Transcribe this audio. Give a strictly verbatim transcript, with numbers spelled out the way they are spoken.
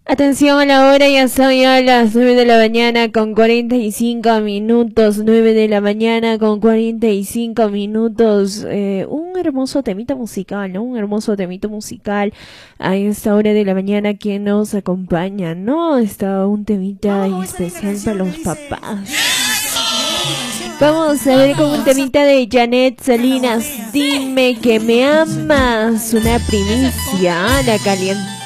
Atención a la hora, ya son ya las nueve de la mañana con cuarenta y cinco minutos, nueve de la mañana con cuarenta y cinco minutos, eh, un hermoso temita musical, ¿no? Un hermoso temita musical a esta hora de la mañana que nos acompaña, ¿no? Está un temita especial para los papás. Vamos a ver con un temita de Janet Salinas, Dime que me amas, una primicia, la caliente.